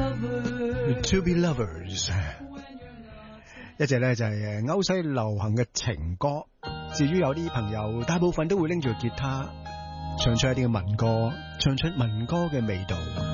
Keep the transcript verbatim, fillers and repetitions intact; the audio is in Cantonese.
To be lovers， 一隻咧就係歐西流行嘅情歌。至於有啲朋友，大部分都會拎住吉他唱出一啲嘅民歌，唱出民歌嘅味道。